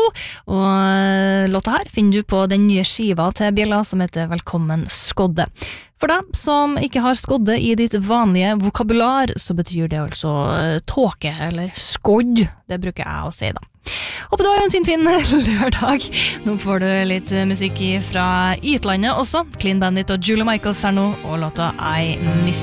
og låta her finner du på den nye skiva til Bjella som heter Velkommen Skodde. For deg som ikke har skodde i ditt vanlige vokabular, så betyr det altså tåke, eller skodd, det bruker jeg å si da. Håper du har en fin lørdag. Nå får du litt musikk fra Itlandet også. Clean Bandit og Julia Michaels her nå, og låta I Miss